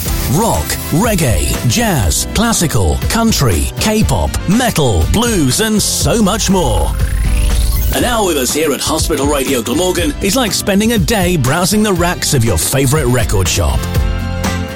hip-hop, rock, reggae, jazz, classical, country, K-pop, metal, blues and so much more. An hour with us here at Hospital Radio Glamorgan is like spending a day browsing the racks of your favourite record shop.